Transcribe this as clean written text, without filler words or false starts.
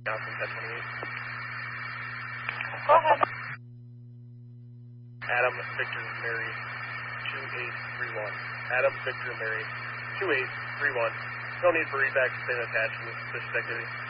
Johnson, 1028. Go ahead. Adam, Victor, Mary, 2831. Adam, Victor, Mary, 2831. No need for reback to stay attached to this activity.